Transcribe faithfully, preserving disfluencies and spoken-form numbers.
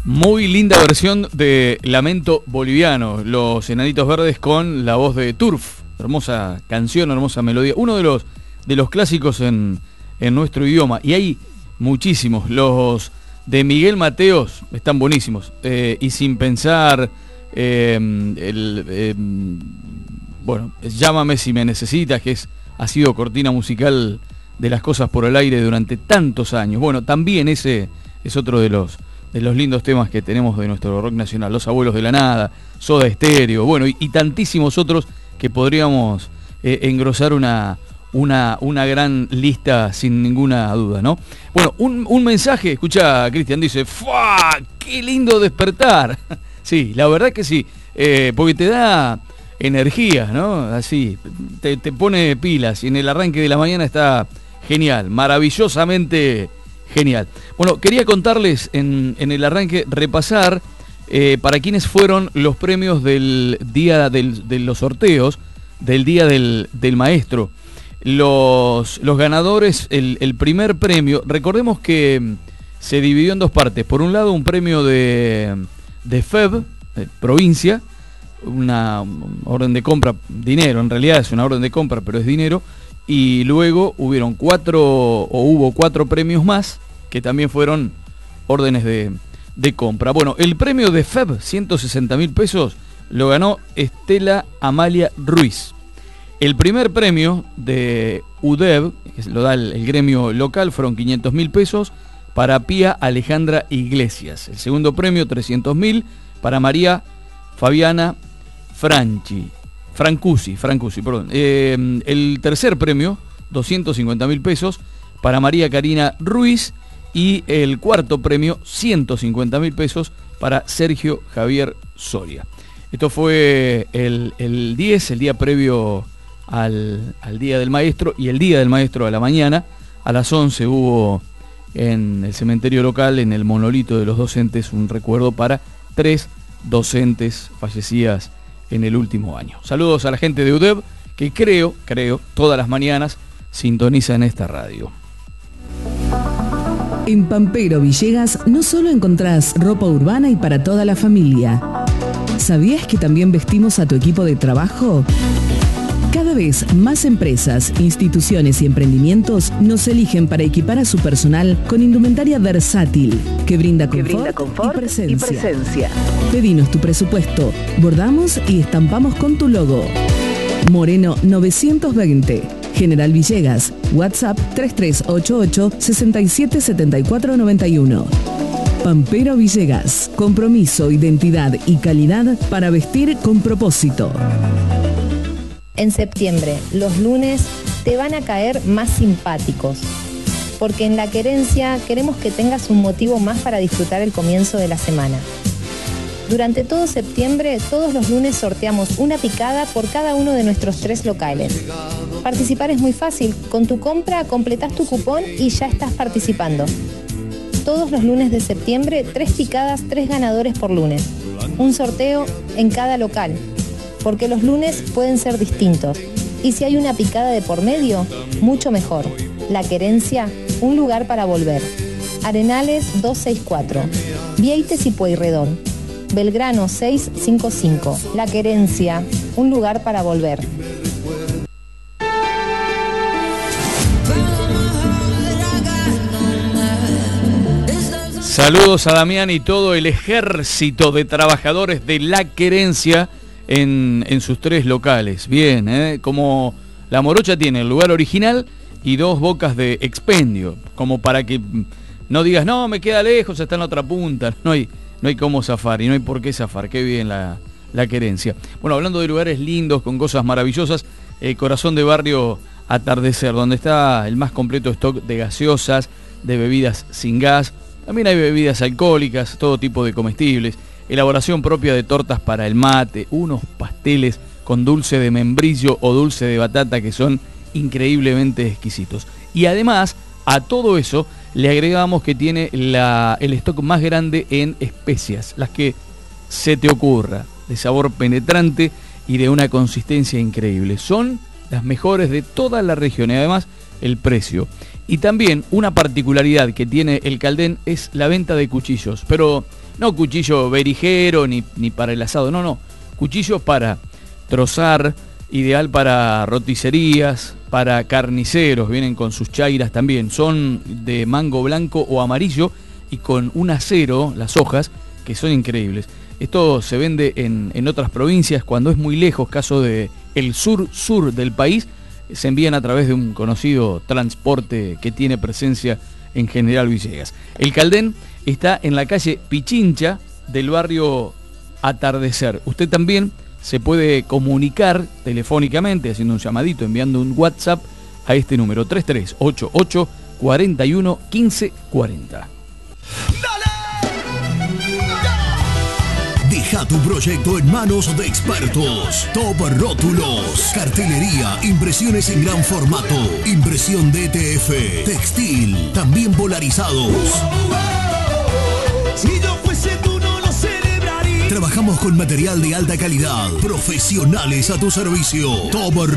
Muy linda versión de Lamento Boliviano, Los Enanitos Verdes con la voz de Turf. Hermosa canción, hermosa melodía. Uno de los, de los clásicos en, en nuestro idioma. Y hay muchísimos. Los de Miguel Mateos están buenísimos. Eh, y sin pensar, eh, el, eh, bueno, Llámame si me necesitas, que es, ha sido cortina musical de Las Cosas por el Aire durante tantos años. Bueno, también ese es otro de los... de los lindos temas que tenemos de nuestro rock nacional, Los Abuelos de la Nada, Soda Estéreo, bueno, y, y tantísimos otros que podríamos eh, engrosar una, una, una gran lista sin ninguna duda, ¿no? Bueno, un, un mensaje, escucha, Cristian, dice, ¡fua! ¡Qué lindo despertar! Sí, la verdad que sí, eh, porque te da energía, ¿no? Así, te, te pone pilas y en el arranque de la mañana está genial, maravillosamente... genial. Bueno, quería contarles en, en el arranque, repasar eh, para quienes fueron los premios del día del, de los sorteos, del día del, del maestro. Los, los ganadores, el, el primer premio, recordemos que se dividió en dos partes. Por un lado, un premio de, de F E B, de provincia, una orden de compra, dinero, en realidad es una orden de compra, pero es dinero. Y luego hubieron cuatro, o hubo cuatro premios más, que también fueron órdenes de, de compra. Bueno, el premio de F E B, ciento sesenta mil pesos, lo ganó Estela Amalia Ruiz. El primer premio de U D E B, que lo da el, el gremio local, fueron quinientos mil pesos para Pía Alejandra Iglesias. El segundo premio, trescientos mil, para María Fabiana Franchi. Francusi, Francusi, perdón. Eh, el tercer premio, doscientos cincuenta mil pesos, para María Karina Ruiz. Y el cuarto premio, ciento cincuenta mil pesos, para Sergio Javier Soria. Esto fue el, el diez, el día previo al, al Día del Maestro. Y el Día del Maestro a la mañana, a las once, hubo en el cementerio local, en el monolito de los docentes, un recuerdo para tres docentes fallecidas en el último año. Saludos a la gente de U D E B, que creo, creo, todas las mañanas sintonizan esta radio. En Pampero Villegas no solo encontrás ropa urbana y para toda la familia. ¿Sabías que también vestimos a tu equipo de trabajo? Cada vez más empresas, instituciones y emprendimientos nos eligen para equipar a su personal con indumentaria versátil que brinda confort, que brinda confort y, presencia. y presencia. Pedinos tu presupuesto, bordamos y estampamos con tu logo. Moreno novecientos veinte, General Villegas, WhatsApp tres tres ocho ocho, seis siete siete cuatro nueve uno. Pampero Villegas, compromiso, identidad y calidad para vestir con propósito. En septiembre, los lunes te van a caer más simpáticos, porque en La Querencia queremos que tengas un motivo más para disfrutar el comienzo de la semana. Durante todo septiembre, todos los lunes sorteamos una picada por cada uno de nuestros tres locales. Participar es muy fácil. Con tu compra completás tu cupón y ya estás participando. Todos los lunes de septiembre, tres picadas, tres ganadores por lunes. Un sorteo en cada local, porque los lunes pueden ser distintos. Y si hay una picada de por medio, mucho mejor. La Querencia, un lugar para volver. Arenales doscientos sesenta y cuatro, Vieites y Pueyrredón. Belgrano seiscientos cincuenta y cinco. La Querencia, un lugar para volver. Saludos a Damián y todo el ejército de trabajadores de La Querencia en, en sus tres locales. Bien, ¿eh? Como La Morocha tiene el lugar original y dos bocas de expendio, como para que no digas, no, me queda lejos, está en la otra punta. No hay... No hay cómo zafar y no hay por qué zafar. Qué bien la, la Querencia. Bueno, hablando de lugares lindos, con cosas maravillosas, eh, Corazón de Barrio Atardecer, donde está el más completo stock de gaseosas, de bebidas sin gas. También hay bebidas alcohólicas, todo tipo de comestibles. Elaboración propia de tortas para el mate, unos pasteles con dulce de membrillo o dulce de batata que son increíblemente exquisitos. Y además, a todo eso le agregamos que tiene la, el stock más grande en especias, las que se te ocurra, de sabor penetrante y de una consistencia increíble. Son las mejores de toda la región y además el precio. Y también una particularidad que tiene el Caldén es la venta de cuchillos, pero No cuchillo berijero ni, ni para el asado, no, no. Cuchillo para trozar, ideal para roticerías, para carniceros, vienen con sus chairas también. Son de mango blanco o amarillo y con un acero, las hojas, que son increíbles. Esto se vende en, en otras provincias cuando es muy lejos, caso de el sur-sur del país, se envían a través de un conocido transporte que tiene presencia en General Villegas. El Caldén está en la calle Pichincha del barrio Atardecer. Usted también se puede comunicar telefónicamente haciendo un llamadito, enviando un WhatsApp a este número tres tres ocho ocho, cuatro uno, uno cinco cuatro cero. Deja tu proyecto en manos de expertos. Top Rótulos, cartelería, impresiones en gran formato, impresión D T F, textil, también polarizados. Si yo fuese tú no lo celebraría. Trabajamos con material de alta calidad, profesionales a tu servicio. Top